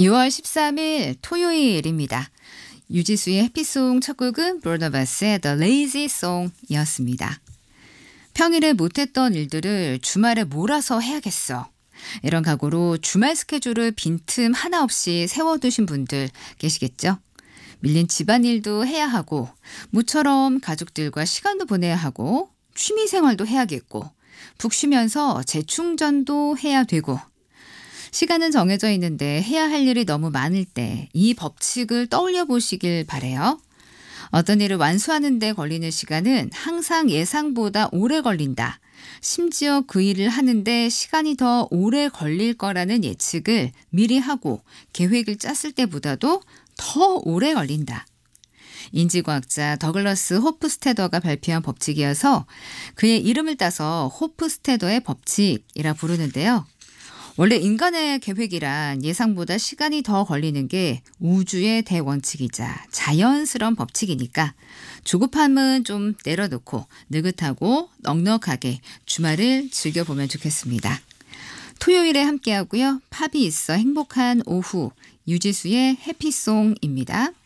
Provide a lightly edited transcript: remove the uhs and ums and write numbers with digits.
6월 13일 토요일입니다. 유지수의 해피송 첫 곡은 브루노마스의 The Lazy Song이었습니다. 평일에 못했던 일들을 주말에 몰아서 해야겠어. 이런 각오로 주말 스케줄을 빈틈 하나 없이 세워두신 분들 계시겠죠? 밀린 집안일도 해야 하고 모처럼 가족들과 시간도 보내야 하고 취미생활도 해야겠고 푹 쉬면서 재충전도 해야 되고 시간은 정해져 있는데 해야 할 일이 너무 많을 때 이 법칙을 떠올려 보시길 바래요. 어떤 일을 완수하는 데 걸리는 시간은 항상 예상보다 오래 걸린다. 심지어 그 일을 하는데 시간이 더 오래 걸릴 거라는 예측을 미리 하고 계획을 짰을 때보다도 더 오래 걸린다. 인지과학자 더글러스 호프스테더가 발표한 법칙이어서 그의 이름을 따서 호프스테더의 법칙이라 부르는데요. 원래 인간의 계획이란 예상보다 시간이 더 걸리는 게 우주의 대원칙이자 자연스러운 법칙이니까 조급함은 좀 내려놓고 느긋하고 넉넉하게 주말을 즐겨보면 좋겠습니다. 토요일에 함께하고요. 팝이 있어 행복한 오후 유지수의 해피송입니다.